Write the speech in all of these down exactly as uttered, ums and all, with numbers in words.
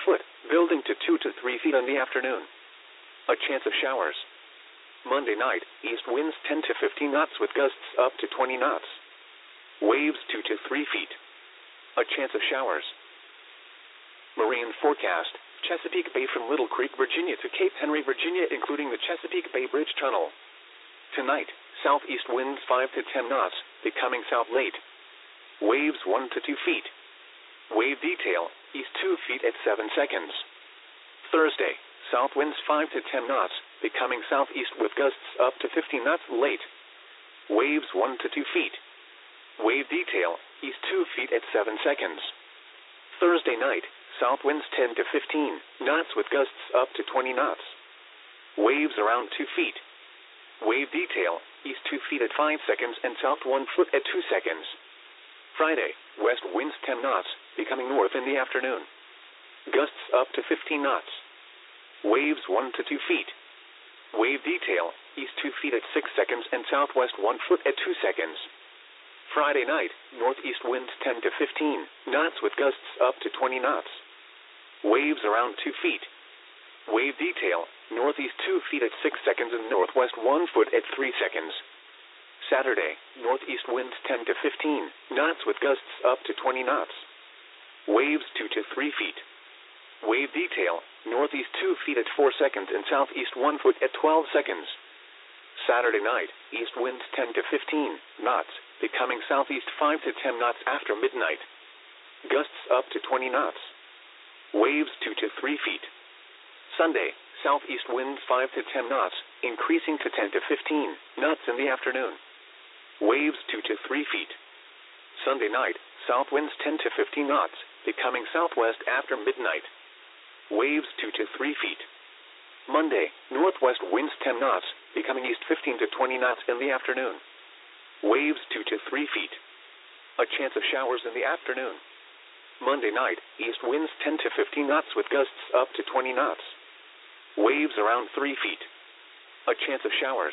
foot, building to two to three feet in the afternoon. A chance of showers. Monday night, east winds ten to fifteen knots with gusts up to twenty knots. Waves two to three feet. A chance of showers. Marine forecast. Chesapeake Bay from Little Creek, Virginia to Cape Henry, Virginia, including the Chesapeake Bay Bridge Tunnel. Tonight, southeast winds five to ten knots, becoming south late. Waves one to two feet. Wave detail, east two feet at seven seconds. Thursday, south winds five to ten knots, becoming southeast with gusts up to fifteen knots late. Waves one to two feet. Wave detail, east two feet at seven seconds. Thursday night, south winds ten to fifteen knots with gusts up to twenty knots. Waves around two feet. Wave detail, east two feet at five seconds and south one foot at two seconds. Friday, west winds ten knots, becoming north in the afternoon. Gusts up to fifteen knots. Waves one to two feet. Wave detail, east two feet at six seconds and southwest one foot at two seconds. Friday night, northeast winds ten to fifteen knots with gusts up to twenty knots. Waves around two feet. Wave detail, northeast two feet at six seconds and northwest one foot at three seconds. Saturday, northeast winds ten to fifteen knots with gusts up to twenty knots. Waves two to three feet. Wave detail, northeast two feet at four seconds and southeast one foot at twelve seconds. Saturday night, east winds ten to fifteen knots, becoming southeast five to ten knots after midnight. Gusts up to twenty knots. Waves two to three feet. Sunday, southeast winds five to ten knots, increasing to ten to fifteen knots in the afternoon. Waves two to three feet. Sunday night, south winds ten to fifteen knots, becoming southwest after midnight. Waves two to three feet. Monday, northwest winds ten knots, becoming east fifteen to twenty knots in the afternoon. Waves two to three feet. A chance of showers in the afternoon. Monday night, east winds ten to fifteen knots with gusts up to twenty knots. Waves around three feet. A chance of showers.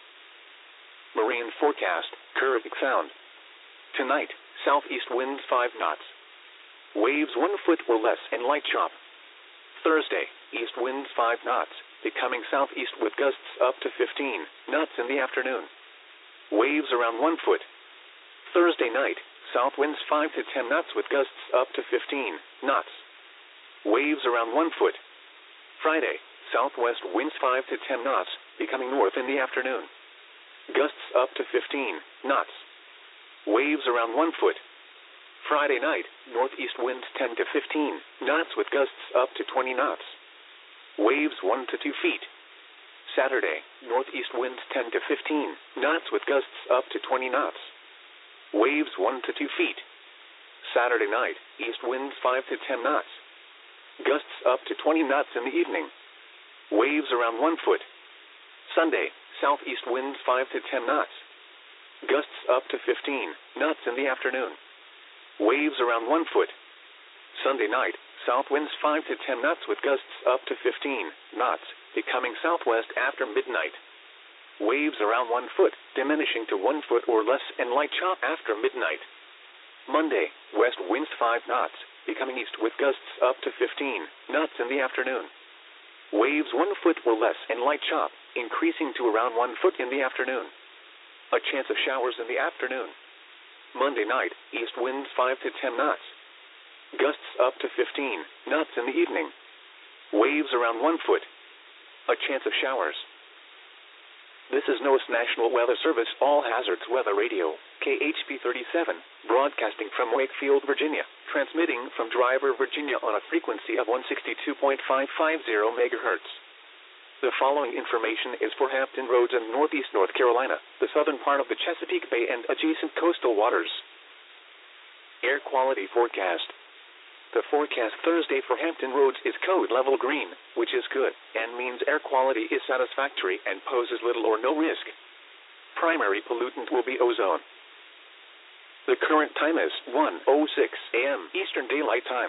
Marine forecast, Caribbean Sound. Tonight, southeast winds five knots. Waves one foot or less and light chop. Thursday, east winds five knots, becoming southeast with gusts up to fifteen knots in the afternoon. Waves around one foot. Thursday night, south winds five to ten knots with gusts up to fifteen knots. Waves around one foot. Friday, southwest winds five to ten knots, becoming north in the afternoon. Gusts up to fifteen knots. Waves around one foot. Friday night, northeast winds ten to fifteen knots with gusts up to twenty knots. Waves one to two feet. Saturday, northeast winds ten to fifteen knots with gusts up to twenty knots. Waves one to two feet. Saturday night, east winds five to ten knots. Gusts up to twenty knots in the evening. Waves around one foot. Sunday, southeast winds five to ten knots. Gusts up to fifteen knots in the afternoon. Waves around one foot. Sunday night, south winds five to ten knots with gusts up to fifteen knots, becoming southwest after midnight. Waves around one foot, diminishing to one foot or less and light chop after midnight. Monday, west winds five knots, becoming east with gusts up to fifteen knots in the afternoon. Waves one foot or less and light chop, increasing to around one foot in the afternoon. A chance of showers in the afternoon. Monday night, east winds five to ten knots. Gusts up to fifteen knots in the evening. Waves around one foot. A chance of showers. This is NOAA's National Weather Service All Hazards Weather Radio, K H P thirty-seven, broadcasting from Wakefield, Virginia, transmitting from Driver, Virginia on a frequency of one sixty-two point five five zero megahertz. The following information is for Hampton Roads and Northeast North Carolina, the southern part of the Chesapeake Bay and adjacent coastal waters. Air quality forecast. The forecast Thursday for Hampton Roads is code level green, which is good, and means air quality is satisfactory and poses little or no risk. Primary pollutant will be ozone. The current time is one oh six a m Eastern Daylight Time.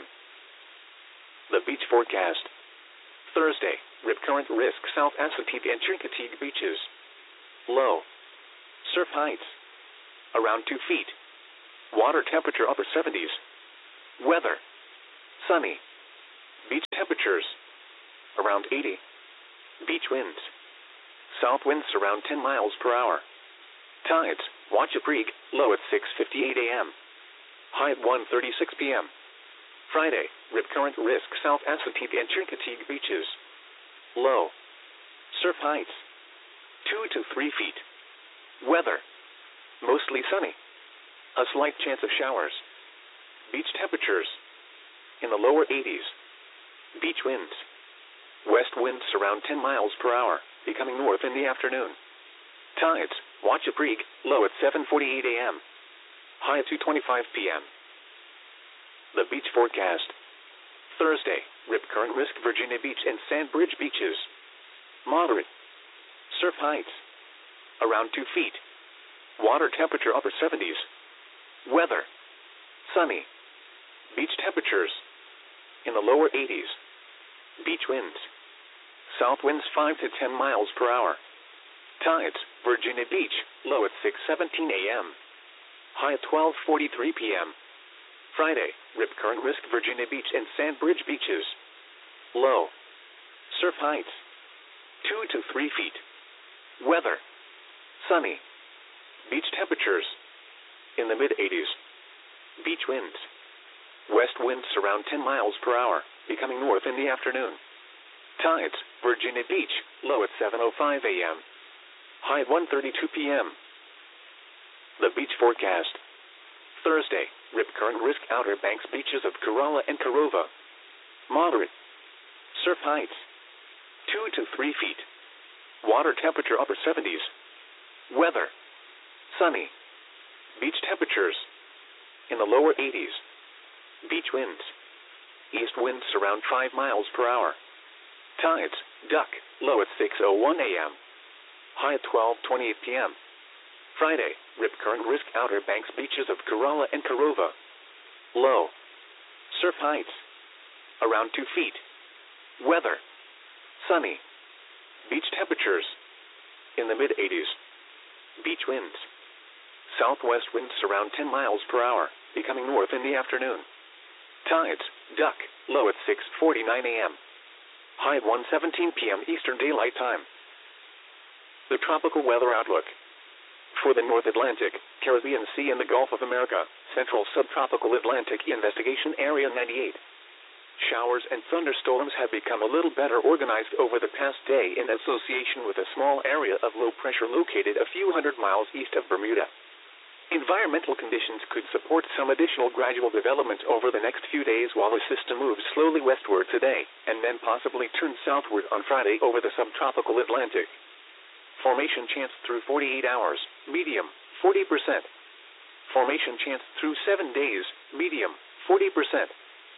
The beach forecast. Thursday, rip current risk South Assateague and Chincoteague beaches. Low. Surf heights. Around two feet. Water temperature upper seventies. Weather. Sunny. Beach temperature. temperatures around eighty. Beach winds. South winds around ten miles per hour. Tides, Watcha Creek, low at six fifty-eight a.m. High at one thirty-six p.m. Friday, Rip Current risk South Assateague and Chincoteague beaches. Low. Surf heights two to three feet. Weather, mostly sunny. A slight chance of showers. Beach temperatures in the lower eighties. Beach winds. West winds around ten miles per hour, becoming north in the afternoon. Tides, Watcha Creek, low at seven forty-eight a.m. High at two twenty-five p.m. The beach forecast. Thursday, Rip Current risk Virginia Beach and Sandbridge beaches. Moderate. Surf heights around two feet. Water temperature upper seventies. Weather, sunny. Beach temperatures in the lower eighties. Beach winds. South winds five to ten miles per hour. Tides, Virginia Beach, low at six seventeen a.m. High at twelve forty-three p.m. Friday, Rip Current risk Virginia Beach and Sandbridge beaches. Low. Surf heights two to three feet. Weather, sunny. Beach temperatures in the mid-eighties. Beach winds. West winds around ten miles per hour, becoming north in the afternoon. Tides, Virginia Beach, low at seven oh five a.m. High at one thirty-two p.m. The beach forecast. Thursday, Rip Current risk Outer Banks beaches of Corolla and Corova. Moderate. Surf heights two to three feet. Water temperature upper seventies. Weather, sunny. Beach temperatures in the lower eighties. Beach winds. East winds around five miles per hour. Tides, duck, low at six oh one a.m. High at twelve twenty-eight p.m. Friday, Rip Current risk Outer Banks beaches of Corolla and Corova. Low. Surf heights around two feet. Weather, sunny. Beach temperatures in the mid-eighties. Beach winds. Southwest winds around ten miles per hour, becoming north in the afternoon. Tides, duck, low at six forty-nine a.m. High at one seventeen p.m. Eastern Daylight Time. The tropical weather outlook. For the North Atlantic, Caribbean Sea and the Gulf of America, Central Subtropical Atlantic Investigation Area ninety-eight. Showers and thunderstorms have become a little better organized over the past day in association with a small area of low pressure located a few hundred miles east of Bermuda. Environmental conditions could support some additional gradual development over the next few days while the system moves slowly westward today, and then possibly turns southward on Friday over the subtropical Atlantic. Formation chance through forty-eight hours, medium, forty percent. Formation chance through seven days, medium, forty percent.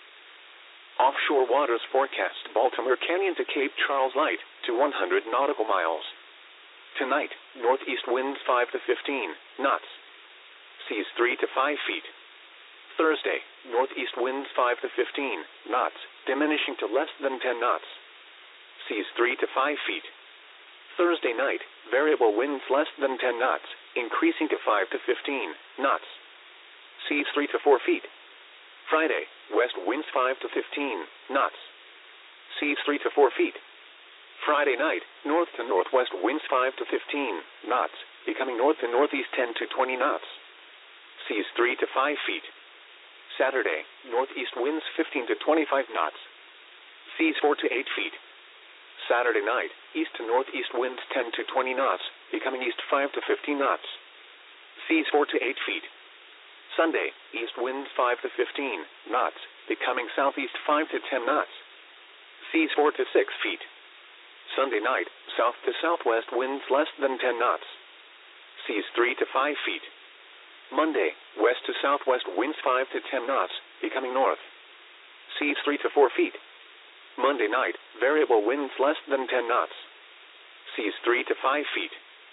Offshore waters forecast Baltimore Canyon to Cape Charles light to one hundred nautical miles. Tonight, northeast winds five to fifteen knots. Seas three to five feet. Thursday, northeast winds five to fifteen knots, diminishing to less than ten knots. Seas three to five feet. Thursday night, variable winds less than ten knots, increasing to five to fifteen knots. Seas three to four feet. Friday, west winds five to fifteen knots. Seas three to four feet. Friday night, north to northwest winds five to fifteen knots, becoming north to northeast ten to twenty knots. Seas three to five feet. Saturday, northeast winds fifteen to twenty-five knots. Seas four to eight feet. Saturday night, east to northeast winds ten to twenty knots, becoming east five to fifteen knots. Seas four to eight feet. Sunday, east winds five to fifteen knots, becoming southeast five to ten knots. Seas four to six feet. Sunday night, south to southwest winds less than ten knots. Seas three to five feet. Monday, west to southwest winds five to ten knots, becoming north. Seas three to four feet. Monday night, variable winds less than ten knots. Seas three to five feet.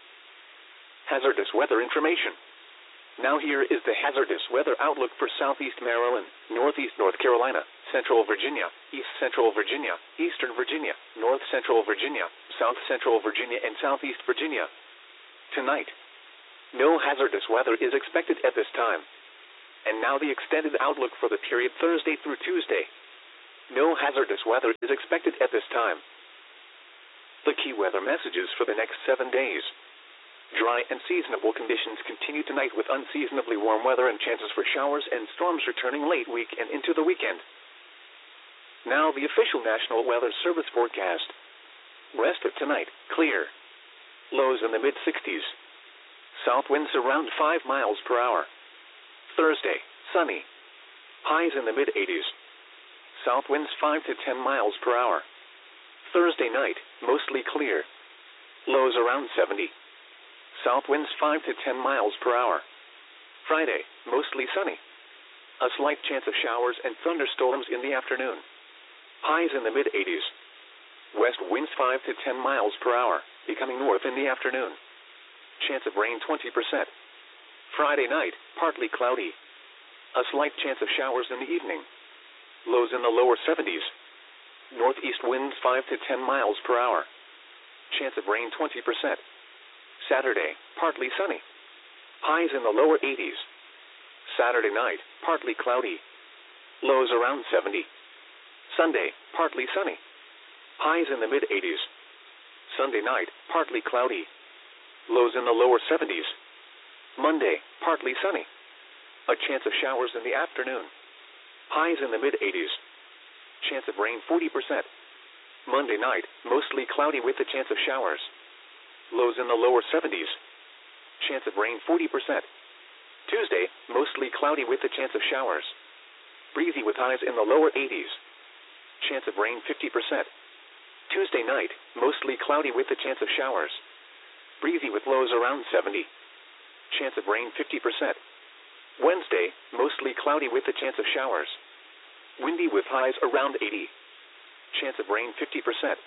Hazardous weather information. Now here is the hazardous weather outlook for southeast Maryland, northeast North Carolina, central Virginia, east central Virginia, eastern Virginia, north central Virginia, south central Virginia, and southeast Virginia. Tonight, no hazardous weather is expected at this time. And now the extended outlook for the period Thursday through Tuesday. No hazardous weather is expected at this time. The key weather messages for the next seven days. Dry and seasonable conditions continue tonight with unseasonably warm weather and chances for showers and storms returning late week and into the weekend. Now the official National Weather Service forecast. Rest of tonight, clear. Lows in the mid sixties. South winds around five miles per hour. Thursday, sunny. Highs in the mid eighties. South winds five to ten miles per hour. Thursday night, mostly clear. Lows around seventy. South winds five to ten miles per hour. Friday, mostly sunny. A slight chance of showers and thunderstorms in the afternoon. Highs in the mid eighties. West winds five to ten miles per hour, becoming north in the afternoon. Chance of rain twenty percent. Friday night, partly cloudy. A slight chance of showers in the evening. Lows in the lower seventies. Northeast winds five to ten miles per hour. Chance of rain twenty percent. Saturday, partly sunny. Highs in the lower eighties. Saturday night, partly cloudy. Lows around seventy. Sunday, partly sunny. Highs in the mid eighties. Sunday night, partly cloudy. Lows in the lower seventies. Monday, partly sunny. A chance of showers in the afternoon. Highs in the mid eighties. Chance of rain forty percent. Monday night, mostly cloudy with a chance of showers. Lows in the lower seventies. Chance of rain forty percent. Tuesday, mostly cloudy with a chance of showers. Breezy with highs in the lower eighties. Chance of rain fifty percent. Tuesday night, mostly cloudy with a chance of showers. Breezy with lows around seventy. Chance of rain fifty percent. Wednesday, mostly cloudy with a chance of showers. Windy with highs around eighty. Chance of rain fifty percent.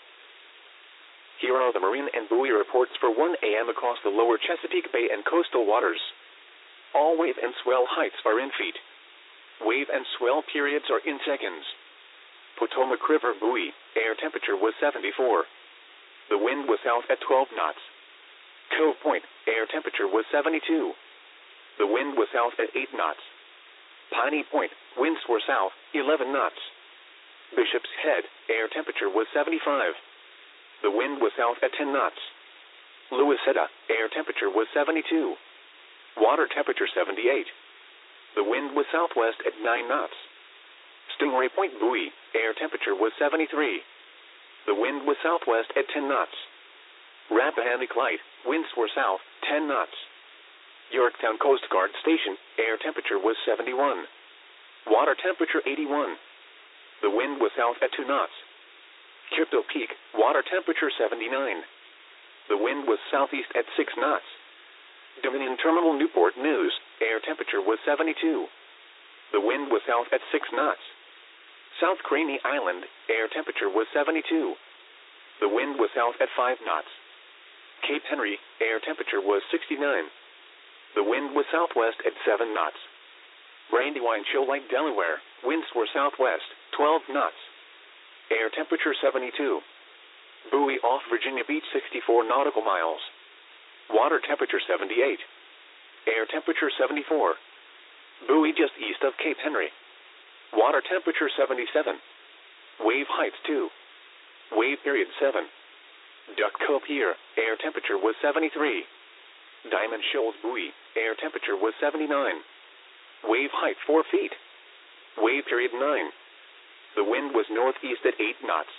Here are the marine and buoy reports for one A M across the lower Chesapeake Bay and coastal waters. All wave and swell heights are in feet. Wave and swell periods are in seconds. Potomac River buoy, air temperature was seventy-four. The wind was south at twelve knots. Cove Point, air temperature was seventy-two. The wind was south at eight knots. Piney Point, winds were south, eleven knots. Bishop's Head, air temperature was seventy-five. The wind was south at ten knots. Louisetta, air temperature was seventy-two. Water temperature seventy-eight. The wind was southwest at nine knots. Stingray Point buoy, air temperature was seventy-three. The wind was southwest at ten knots. Rappahannock Light, winds were south, ten knots. Yorktown Coast Guard Station, air temperature was seventy-one. Water temperature eighty-one. The wind was south at two knots. Crypto Peak, water temperature seventy-nine. The wind was southeast at six knots. Dominion Terminal Newport News, air temperature was seventy-two. The wind was south at six knots. South Craney Island, air temperature was seventy-two. The wind was south at five knots. Cape Henry, air temperature was sixty-nine. The wind was southwest at seven knots. Brandywine Shoal Lake, Delaware, winds were southwest, twelve knots. Air temperature seventy-two. Buoy off Virginia Beach, sixty-four nautical miles. Water temperature seventy-eight. Air temperature seventy-four. Buoy just east of Cape Henry. Water temperature seventy-seven. Wave heights two. Wave period seven. Duck Cove Pier, air temperature was seventy-three. Diamond Shoals buoy, air temperature was seventy-nine. Wave height four feet. Wave period nine. The wind was northeast at eight knots.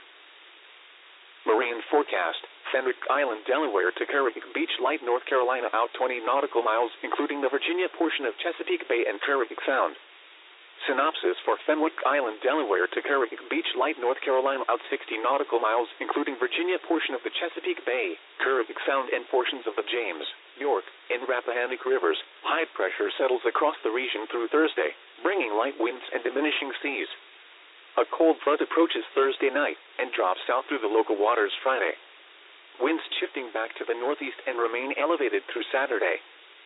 Marine forecast, Fenwick Island, Delaware to Kerrigan Beach, Light, North Carolina, out twenty nautical miles, including the Virginia portion of Chesapeake Bay and Kerrigan Sound. Synopsis for Fenwick Island, Delaware to Kerrigan Beach, Light, North Carolina, out sixty nautical miles, including Virginia portion of the Chesapeake Bay, Kerrigan Sound, and portions of the James, York, and Rappahannock rivers. High pressure settles across the region through Thursday, bringing light winds and diminishing seas. A cold front approaches Thursday night and drops south through the local waters Friday. Winds shifting back to the northeast and remain elevated through Saturday.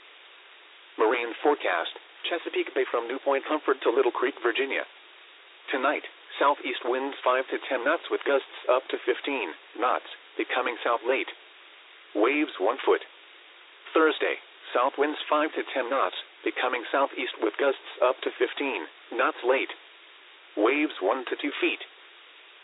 Marine forecast, Chesapeake Bay from New Point Comfort to Little Creek, Virginia. Tonight, southeast winds five to ten knots with gusts up to fifteen knots, becoming south late. Waves one foot. Thursday, south winds five to ten knots, becoming southeast with gusts up to fifteen knots late. Waves one to two feet.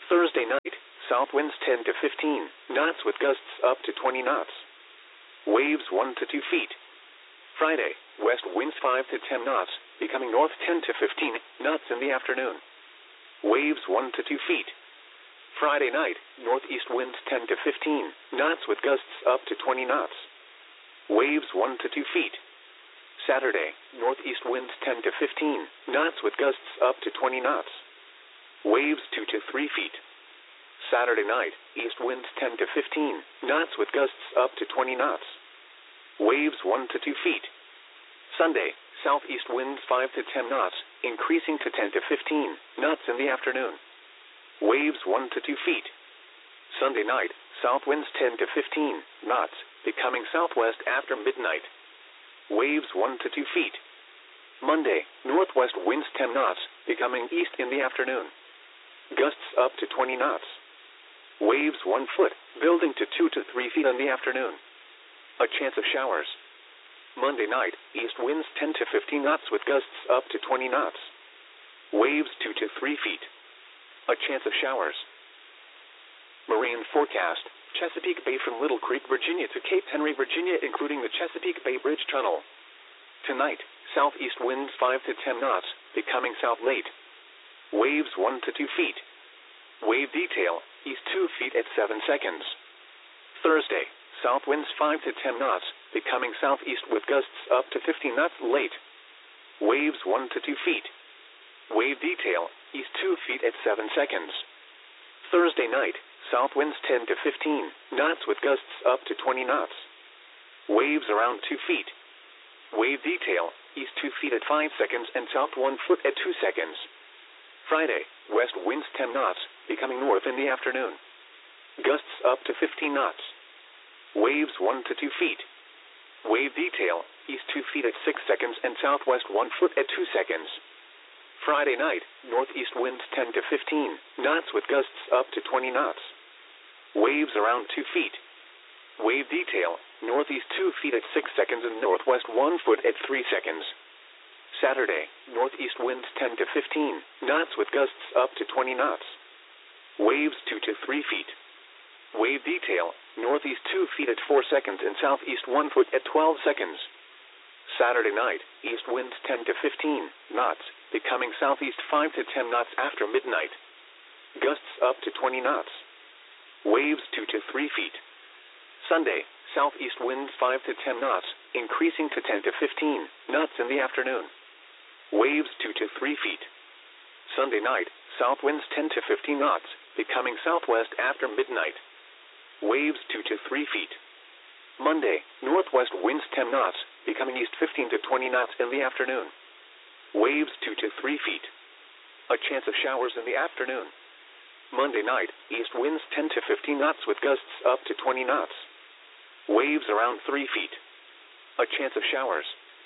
Thursday night, south winds ten to fifteen knots with gusts up to twenty knots. Waves one to two feet. Friday, west winds five to ten knots, becoming north ten to fifteen knots in the afternoon. Waves one to two feet. Friday night, northeast winds ten to fifteen knots with gusts up to twenty knots. Waves one to two feet. Saturday, northeast winds ten to fifteen knots with gusts up to twenty knots. Waves two to three feet. Saturday night, east winds ten to fifteen knots with gusts up to twenty knots. Waves one to two feet. Sunday, southeast winds five to ten knots, increasing to ten to fifteen knots in the afternoon. Waves one to two feet. Sunday night, south winds ten to fifteen knots, becoming southwest after midnight. Waves one to two feet. Monday, northwest winds ten knots, becoming east in the afternoon. Gusts up to twenty knots. Waves one foot, building to two to three feet in the afternoon. A chance of showers. Monday night, east winds ten to fifteen knots with gusts up to twenty knots. Waves two to three feet. A chance of showers. Marine forecast. Chesapeake Bay from Little Creek, Virginia to Cape Henry, Virginia, including the Chesapeake Bay Bridge Tunnel. Tonight, southeast winds five to ten knots, becoming south late. Waves one to two feet. Wave detail, east two feet at seven seconds. Thursday, south winds five to ten knots, becoming southeast with gusts up to fifteen knots late. Waves one to two feet. Wave detail, east two feet at seven seconds. Thursday night, south winds ten to fifteen knots with gusts up to twenty knots. Waves around two feet. Wave detail, east two feet at five seconds and south one foot at two seconds. Friday, west winds ten knots, becoming north in the afternoon. Gusts up to fifteen knots. Waves one to two feet. Wave detail, east two feet at six seconds and southwest one foot at two seconds. Friday night, northeast winds ten to fifteen knots with gusts up to twenty knots. Waves around two feet. Wave detail, northeast two feet at six seconds and northwest one foot at three seconds. Saturday, northeast winds ten to fifteen knots with gusts up to twenty knots. Waves two to three feet. Wave detail, northeast two feet at four seconds and southeast one foot at twelve seconds. Saturday night, east winds ten to fifteen knots, becoming southeast five to ten knots after midnight. Gusts up to twenty knots. Waves two to three feet. Sunday, southeast winds five to ten knots, increasing to ten to fifteen knots in the afternoon. Waves two to three feet. Sunday night, south winds ten to fifteen knots, becoming southwest after midnight. Waves two to three feet. Monday, northwest winds ten knots, becoming east fifteen to twenty knots in the afternoon. Waves two to three feet. A chance of showers in the afternoon. Monday night, east winds ten to fifteen knots with gusts up to twenty knots. Waves around three feet. A chance of showers.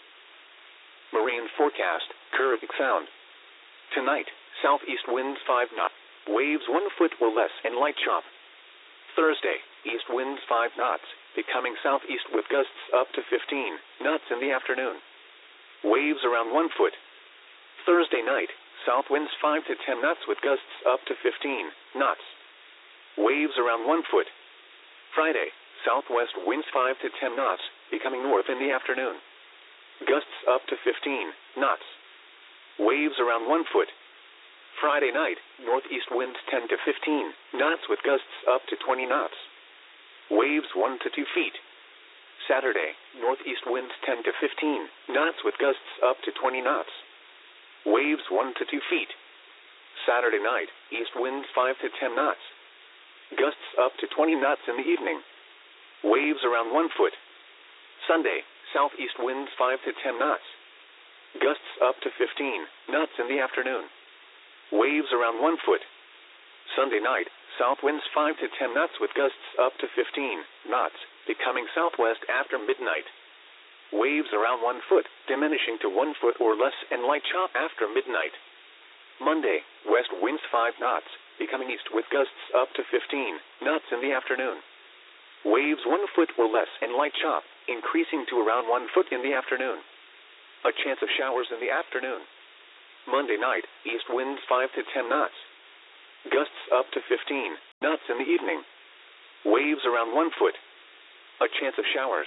Marine forecast, Caribbean Sound. Tonight, southeast winds five knots. Waves one foot or less and light chop. Thursday, east winds five knots, becoming southeast with gusts up to fifteen knots in the afternoon. Waves around one foot. Thursday night, south winds five to ten knots with gusts up to fifteen knots. Waves around one foot. Friday, southwest winds five to ten knots, becoming north in the afternoon. Gusts up to fifteen knots. Waves around one foot. Friday night, northeast winds ten to fifteen knots with gusts up to twenty knots. Waves one to two feet. Saturday, northeast winds ten to fifteen knots with gusts up to twenty knots. Waves one to two feet. Saturday night, east winds five to ten knots. Gusts up to twenty knots in the evening. Waves around one foot. Sunday, southeast winds five to ten knots. Gusts up to fifteen knots in the afternoon. Waves around one foot. Sunday night, south winds five to ten knots with gusts up to fifteen knots, becoming southwest after midnight. Waves around one foot, diminishing to one foot or less and light chop after midnight. Monday, west winds five knots, becoming east with gusts up to fifteen knots in the afternoon. Waves one foot or less and light chop, increasing to around one foot in the afternoon. A chance of showers in the afternoon. Monday night, east winds five to ten knots. Gusts up to fifteen knots in the evening. Waves around one foot. A chance of showers.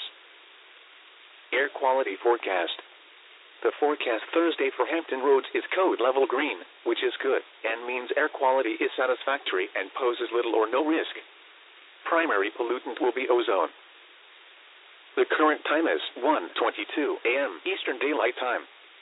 Air quality forecast. The forecast Thursday for Hampton Roads is code level green, which is good, and means air quality is satisfactory and poses little or no risk. Primary pollutant will be ozone. The current time is one twenty-two a m Eastern Daylight Time.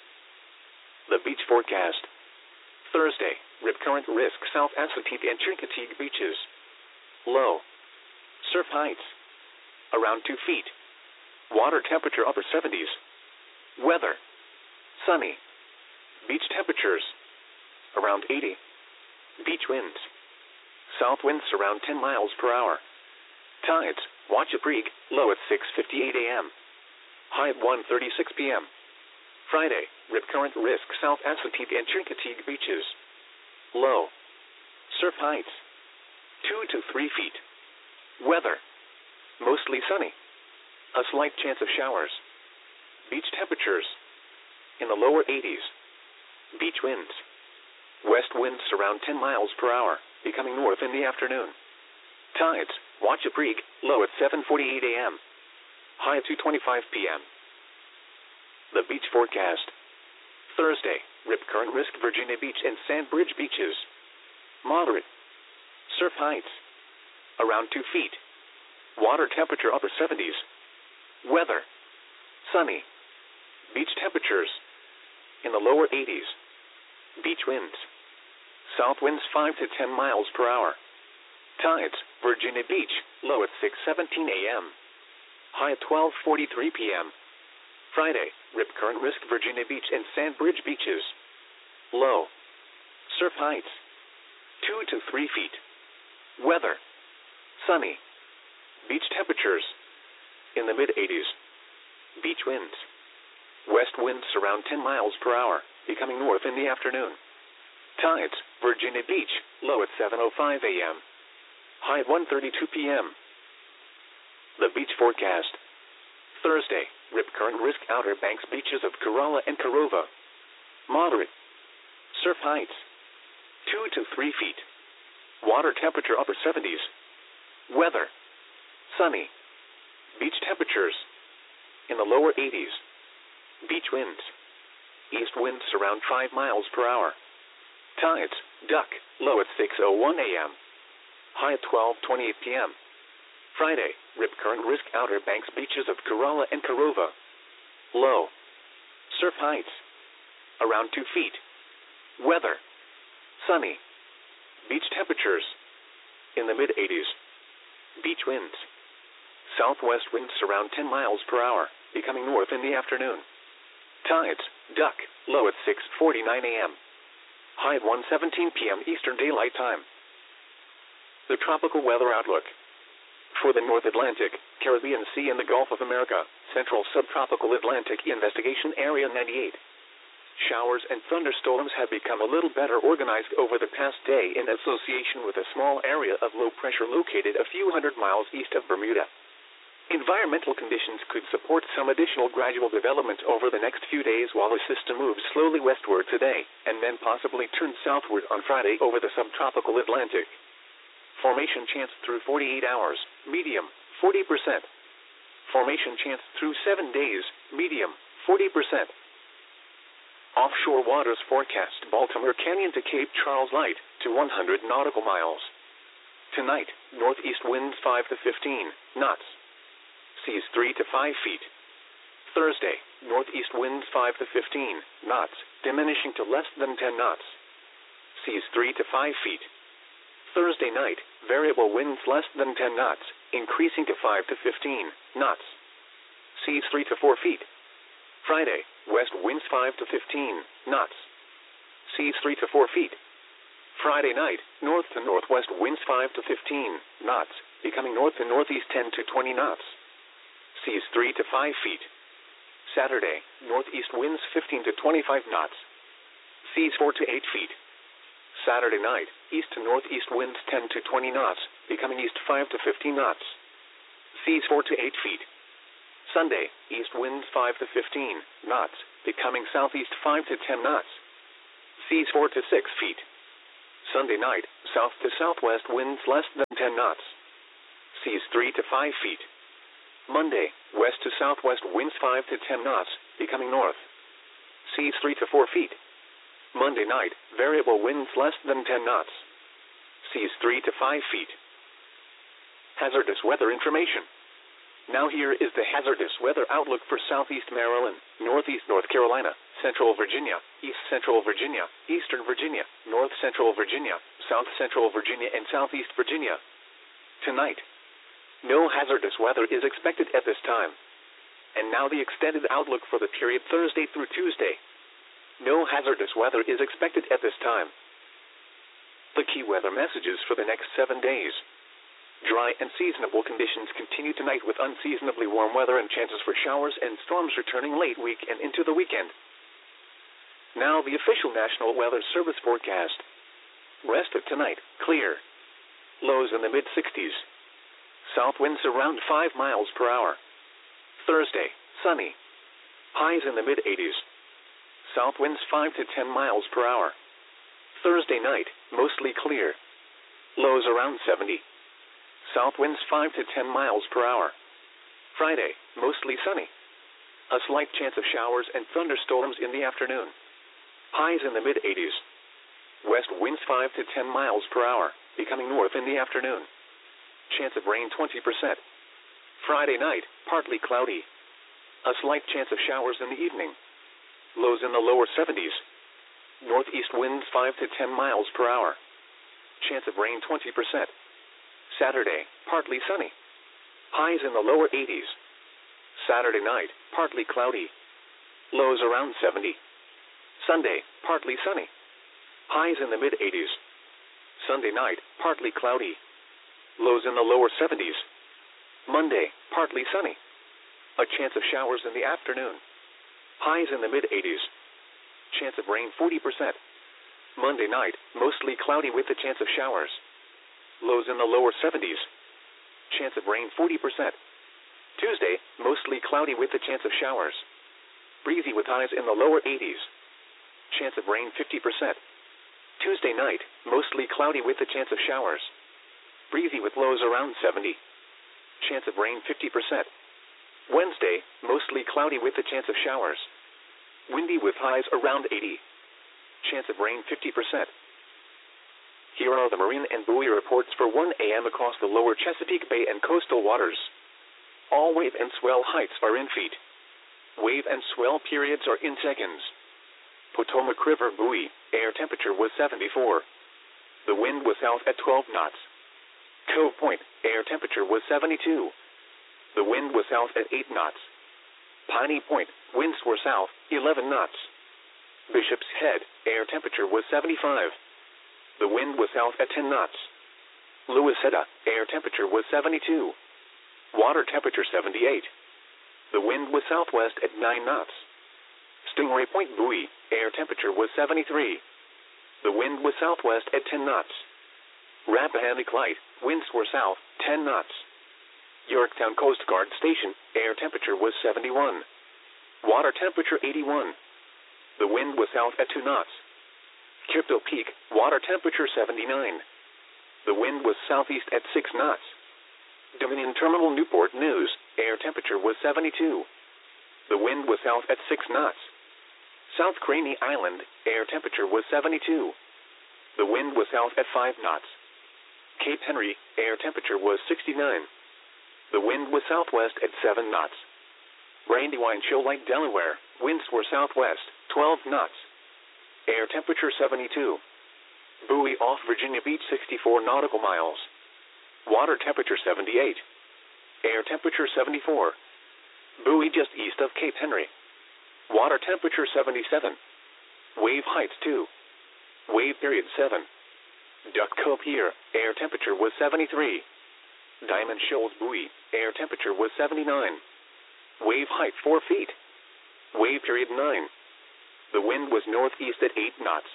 The beach forecast. Thursday, rip current risk South Assateague and Chincoteague beaches. Low. Surf heights. Around two feet. Water temperature upper seventies. Weather. Sunny. Beach temperatures. Around eighty. Beach winds. South winds around ten miles per hour. Tides. Wachapreague, low at six fifty-eight a m High at one thirty-six p m Friday, rip current risk South Assateague and Chincoteague beaches. Low. Surf heights. two to three feet. Weather. Mostly sunny. A slight chance of showers. Beach temperatures. In the lower eighties. Beach winds. West winds around ten miles per hour, becoming north in the afternoon. Tides. Wachapreague, low at seven forty-eight a m High at two twenty-five p m The beach forecast. Thursday, rip current risk Virginia Beach and Sandbridge beaches. Moderate. Surf heights. Around two feet. Water temperature upper seventies. Weather. Sunny. Beach temperatures. In the lower eighties. Beach winds. South winds five to ten miles per hour. Tides, Virginia Beach, low at six seventeen a m High at twelve forty-three p m Friday, rip current risk Virginia Beach and Sandbridge beaches. Low. Surf heights. two to three feet. Weather. Sunny. Beach temperatures. In the mid eighties. Beach winds. West winds around ten miles per hour, becoming north in the afternoon. Tides, Virginia Beach, low at seven oh five a m High at one thirty-two p m The beach forecast. Thursday, rip current risk Outer Banks beaches of Corolla and Corova. Moderate. Surf heights. two to three feet. Water temperature upper seventies. Weather. Sunny. Beach temperatures. In the lower eighties. Beach winds. East winds around five miles per hour. Tides, duck, low at six oh one a m High at twelve twenty-eight p m Friday, rip current risk Outer Banks beaches of Corolla and Corova. Low. Surf heights. Around two feet. Weather. Sunny. Beach temperatures. In the mid eighties. Beach winds. Southwest winds around ten miles per hour, becoming north in the afternoon. Tides, duck, low at six forty-nine a m High at one seventeen p m Eastern Daylight Time. The tropical weather outlook. For the North Atlantic, Caribbean Sea and the Gulf of America, Central Subtropical Atlantic Investigation Area ninety-eight. Showers and thunderstorms have become a little better organized over the past day in association with a small area of low pressure located a few hundred miles east of Bermuda. Environmental conditions could support some additional gradual development over the next few days while the system moves slowly westward today, and then possibly turns southward on Friday over the subtropical Atlantic. Formation chance through forty-eight hours, medium, forty percent. Formation chance through seven days, medium, forty percent. Offshore waters forecast Baltimore Canyon to Cape Charles light to one hundred nautical miles. Tonight, northeast winds five to fifteen knots. Seas three to five feet. Thursday, northeast winds five to fifteen knots, diminishing to less than ten knots. Seas three to five feet. Thursday night, variable winds less than ten knots, increasing to five to fifteen knots. Seas three to four feet. Friday, west winds five to fifteen knots. Seas three to four feet. Friday night, north to northwest winds five to fifteen knots, becoming north to northeast ten to twenty knots. Seas three to five feet. Saturday, northeast winds fifteen to twenty-five knots. Seas four to eight feet. Saturday night, east to northeast winds ten to twenty knots, becoming east five to fifteen knots. Seas four to eight feet. Sunday, east winds five to fifteen knots, becoming southeast five to ten knots. Seas four to six feet. Sunday night, south to southwest winds less than ten knots. Seas three to five feet. Monday, west to southwest winds five to ten knots, becoming north. Seas three to four feet. Monday night, variable winds less than ten knots. Seas three to five feet. Hazardous weather information. Now here is the hazardous weather outlook for southeast Maryland, northeast North Carolina, central Virginia, east central Virginia, eastern Virginia, north central Virginia, south central Virginia, and southeast Virginia. Tonight, no hazardous weather is expected at this time. And now the extended outlook for the period Thursday through Tuesday. No hazardous weather is expected at this time. The key weather messages for the next seven days. Dry and seasonable conditions continue tonight with unseasonably warm weather and chances for showers and storms returning late week and into the weekend. Now the official National Weather Service forecast. Rest of tonight, clear. Lows in the mid sixties. South winds around five miles per hour. Thursday, sunny. Highs in the mid eighties. South winds five to ten miles per hour. Thursday night, mostly clear. Lows around seventy. South winds five to ten miles per hour. Friday, mostly sunny. A slight chance of showers and thunderstorms in the afternoon. Highs in the mid eighties. West winds five to ten miles per hour, becoming north in the afternoon. Chance of rain twenty percent. Friday night, partly cloudy. A slight chance of showers in the evening. Lows in the lower seventies. Northeast winds five to ten miles per hour. Chance of rain twenty percent. Saturday, partly sunny. Highs in the lower eighties. Saturday night, partly cloudy. Lows around seventy. Sunday, partly sunny. Highs in the mid eighties. Sunday night, partly cloudy. Lows in the lower seventies. Monday, partly sunny. A chance of showers in the afternoon. Highs in the mid eighties. Chance of rain forty percent. Monday night, mostly cloudy with a chance of showers. Lows in the lower seventies. Chance of rain forty percent. Tuesday, mostly cloudy with a chance of showers. Breezy with highs in the lower eighties. Chance of rain fifty percent. Tuesday night, mostly cloudy with a chance of showers. Breezy with lows around seventy. Chance of rain fifty percent. Wednesday, mostly cloudy with a chance of showers. Windy with highs around eighty. Chance of rain fifty percent. Here are the marine and buoy reports for one A M across the lower Chesapeake Bay and coastal waters. All wave and swell heights are in feet. Wave and swell periods are in seconds. Potomac River buoy, air temperature was seventy-four. The wind was south at twelve knots. Cove Point, air temperature was seventy-two. The wind was south at eight knots. Piney Point, winds were south, eleven knots. Bishop's Head, air temperature was seventy-five. The wind was south at ten knots. Louisetta, air temperature was seventy-two. Water temperature seventy-eight. The wind was southwest at nine knots. Stingray Point buoy, air temperature was seventy-three. The wind was southwest at ten knots. Rappahannock Light, winds were south, ten knots. Yorktown Coast Guard Station, air temperature was seventy-one. Water temperature eighty-one. The wind was south at two knots. Kipto Peak, water temperature seventy-nine. The wind was southeast at six knots. Dominion Terminal Newport News, air temperature was seventy-two. The wind was south at six knots. South Craney Island, air temperature was seventy-two. The wind was south at five knots. Cape Henry, air temperature was sixty-nine. The wind was southwest at seven knots. Brandywine Shoal Lake, Delaware, winds were southwest, twelve knots. Air temperature seventy-two. Buoy off Virginia Beach, sixty-four nautical miles. Water temperature seventy-eight. Air temperature seventy-four. Buoy just east of Cape Henry. Water temperature seventy-seven. Wave height two. Wave period seven. Duck Cove Pier, air temperature was seventy-three. Diamond Shoals Buoy, air temperature was seventy-nine. Wave height four feet. Wave period nine. The wind was northeast at eight knots.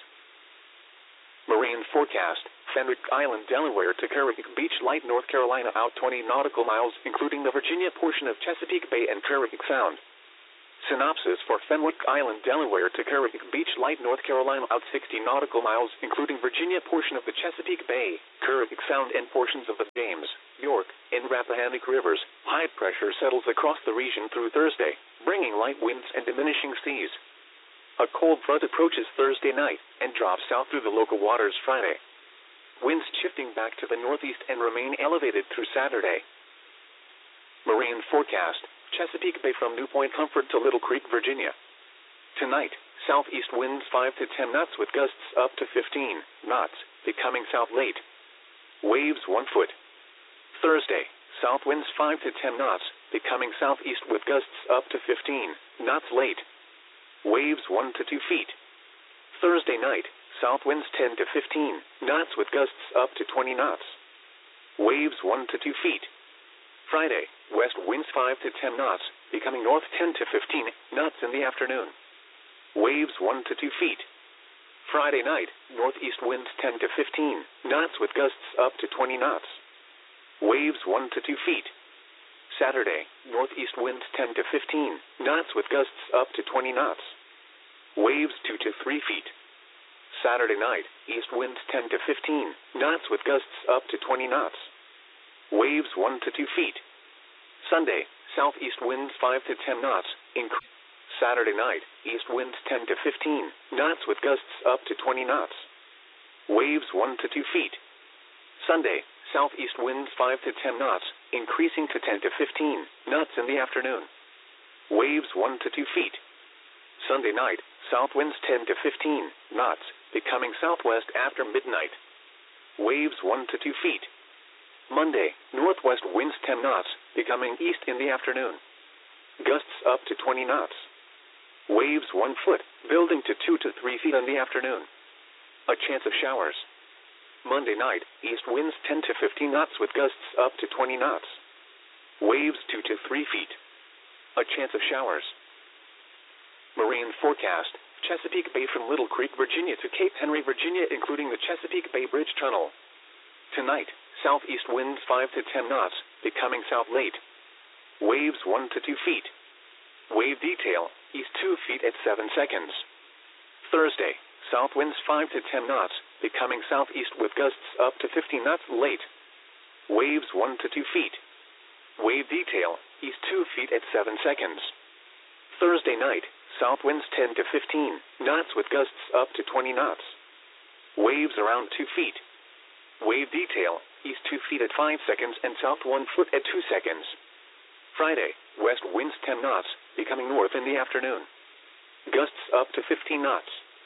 Marine forecast, Fenwick Island, Delaware to Kerrick Beach, Light, North Carolina, out twenty nautical miles, including the Virginia portion of Chesapeake Bay and Kerrick Sound. Synopsis for Fenwick Island, Delaware to Carrick Beach, Light, North Carolina, out sixty nautical miles, including Virginia portion of the Chesapeake Bay, Carrick Sound, and portions of the James, York, and Rappahannock rivers. High pressure settles across the region through Thursday, bringing light winds and diminishing seas. A cold front approaches Thursday night and drops south through the local waters Friday. Winds shifting back to the northeast and remain elevated through Saturday. Marine forecast: Chesapeake Bay from New Point Comfort to Little Creek, Virginia. Tonight, southeast winds five to ten knots with gusts up to fifteen knots, becoming south late. Waves one foot. Thursday, south winds five to ten knots, becoming southeast with gusts up to fifteen knots late. Waves one to two feet. Thursday night, south winds ten to fifteen knots with gusts up to twenty knots. Waves one to two feet. Friday, west winds five to ten knots, becoming north ten to fifteen knots in the afternoon. Waves one to two feet. Friday night, northeast winds ten to fifteen knots with gusts up to twenty knots. Waves one to two feet. Saturday, northeast winds ten to fifteen knots with gusts up to twenty knots. Waves two to three feet. Saturday night, east winds ten to fifteen knots with gusts up to twenty knots. Waves one to two feet. Sunday, southeast winds five to ten knots. Incre- Saturday night, east winds ten to fifteen knots with gusts up to twenty knots. Waves one to two feet. Sunday, southeast winds five to ten knots, increasing to ten to fifteen knots in the afternoon. Waves one to two feet. Sunday night, south winds ten to fifteen knots, becoming southwest after midnight. Waves one to two feet. Monday, northwest winds ten knots, becoming east in the afternoon. Gusts up to twenty knots. Waves one foot, building to two to three feet in the afternoon. A chance of showers. Monday night, east winds ten to fifteen knots with gusts up to twenty knots. Waves two to three feet. A chance of showers. Marine forecast: Chesapeake Bay from Little Creek, Virginia to Cape Henry, Virginia, including the Chesapeake Bay Bridge Tunnel. Tonight, southeast winds five to ten knots, becoming south late. Waves one to two feet. Wave detail: east two feet at seven seconds. Thursday, south winds five to ten knots, becoming southeast with gusts up to fifteen knots late. Waves one to two feet. Wave detail: east two feet at seven seconds. Thursday night, south winds ten to fifteen knots with gusts up to twenty knots. Waves around two feet. Wave detail: east two feet at five seconds and south one foot at two seconds. Friday, west winds ten knots, becoming north in the afternoon. Gusts up to fifteen knots.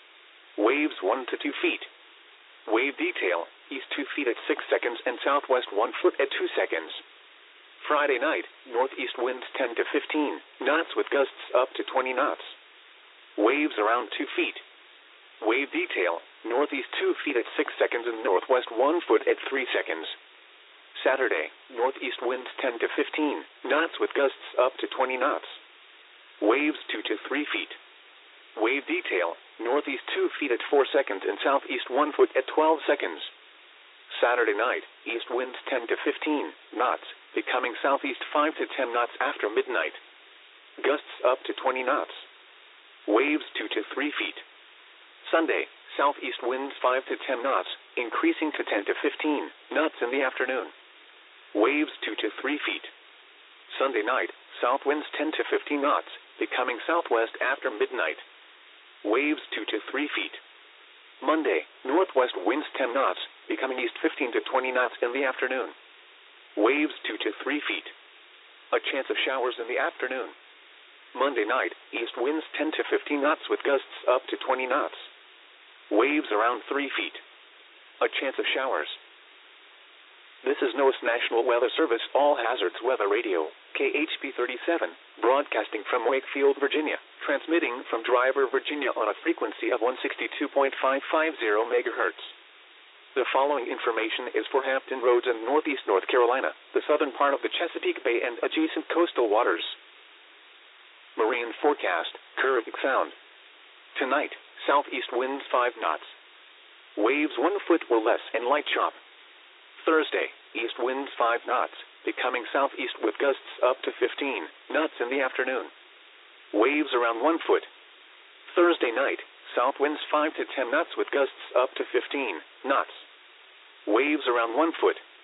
Waves one to two feet. Wave detail: east two feet at six seconds and southwest one foot at two seconds. Friday night, northeast winds ten to fifteen knots with gusts up to twenty knots. Waves around two feet. Wave detail: northeast two feet at six seconds and northwest one foot at three seconds. Saturday, northeast winds ten to fifteen knots with gusts up to twenty knots. Waves two to three feet. Wave detail: northeast two feet at four seconds and southeast one foot at twelve seconds. Saturday night, east winds ten to fifteen knots, becoming southeast five to ten knots after midnight. Gusts up to twenty knots. Waves two to three feet. Sunday, southeast winds five to ten knots, increasing to ten to fifteen knots in the afternoon. Waves two to three feet. Sunday night, south winds ten to fifteen knots, becoming southwest after midnight. Waves two to three feet. Monday, northwest winds ten knots, becoming east fifteen to twenty knots in the afternoon. Waves two to three feet. A chance of showers in the afternoon. Monday night, east winds ten to fifteen knots with gusts up to twenty knots. Waves around three feet. A chance of showers. This is NOAA's National Weather Service All Hazards Weather Radio, K H P thirty-seven, broadcasting from Wakefield, Virginia, transmitting from Driver, Virginia on a frequency of one sixty-two point five five zero megahertz. The following information is for Hampton Roads and Northeast North Carolina, the southern part of the Chesapeake Bay and adjacent coastal waters. Marine forecast: Carrick Sound. Tonight, southeast winds five knots. Waves one foot or less and light chop. Thursday, east winds five knots, becoming southeast with gusts up to fifteen knots in the afternoon. Waves around one foot. Thursday night, south winds five to ten knots with gusts up to fifteen knots. Waves around one foot.